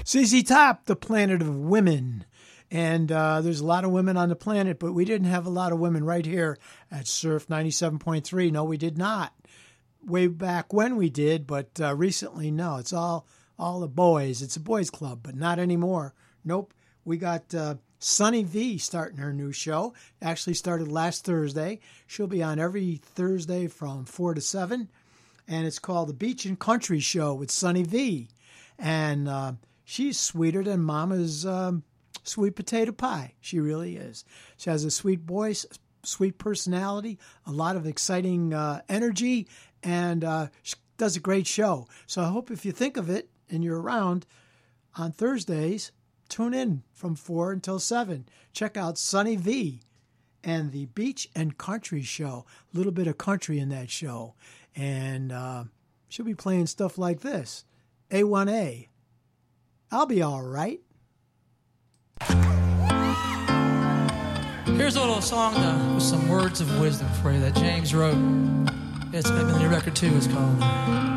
ZZ Top, the planet of women. And there's a lot of women on the planet, but we didn't have a lot of women right here at Surf 97.3. No, we did not. Way back when we did, but recently, no. It's all the boys. It's a boys club, but not anymore. Nope. We got Sunny V starting her new show. Actually started last Thursday. She'll be on every Thursday from 4 to 7. And it's called The Beach and Country Show with Sunny V. And she's sweeter than Mama's sweet potato pie. She really is. She has a sweet voice, sweet personality, a lot of exciting energy, and she does a great show. So I hope if you think of it and you're around on Thursdays, tune in from 4 until 7. Check out Sunny V and the Beach and Country Show. A little bit of country in that show. And she'll be playing stuff like this. A1A. I'll be all right. Here's a little song with some words of wisdom for you that James wrote. It's maybe the new record too is called